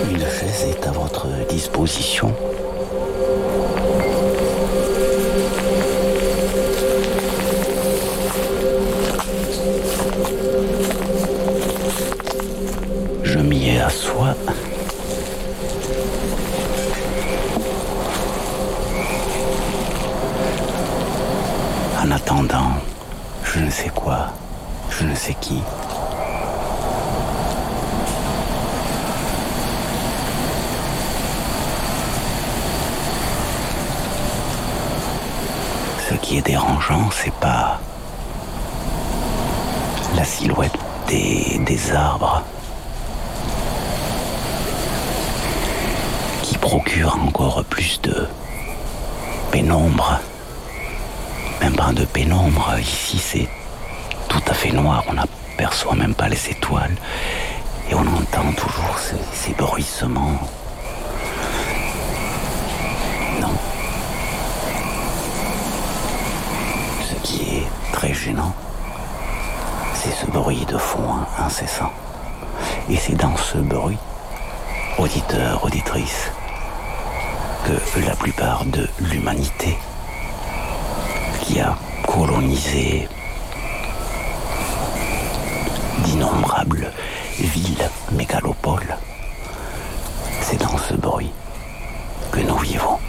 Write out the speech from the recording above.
Une chaise est à votre disposition. Je m'y assois. En attendant, je ne sais quoi, je ne sais qui. Ce qui est dérangeant, c'est pas la silhouette des arbres qui procure encore plus de pénombre. Même pas de pénombre, ici c'est tout à fait noir, on n'aperçoit même pas les étoiles et on entend toujours ces bruissements. Non. Ce qui est très gênant, c'est ce bruit de fond incessant. Et c'est dans ce bruit, auditeurs, auditrices, que la plupart de l'humanité qui a colonisé d'innombrables villes, mégalopoles, c'est dans ce bruit que nous vivons.